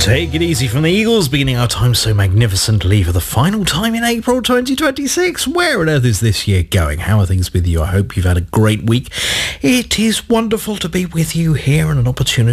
Take It Easy from the Eagles, beginning our time so magnificently for the final time in April 2026. Where on earth is this year going? How are things with you? I hope you've had a great week. It is wonderful to be with you here and an opportunity